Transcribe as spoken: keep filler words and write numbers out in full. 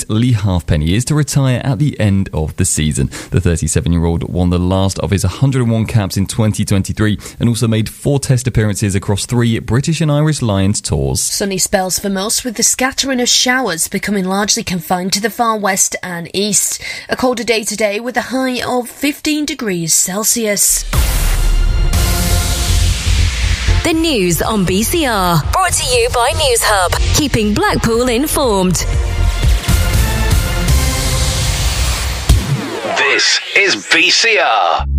fate Lee Halfpenny is to retire at the end of the season. The thirty-seven-year-old won the last of his one hundred and one caps in twenty twenty-three and also made four test appearances across three British and Irish Lions tours. Sunny spells for most, with the scattering of showers becoming largely confined to the far west and east. A colder day today with a high of fifteen degrees Celsius. The news on B C R, brought to you by News Hub, keeping Blackpool informed. This is B C R.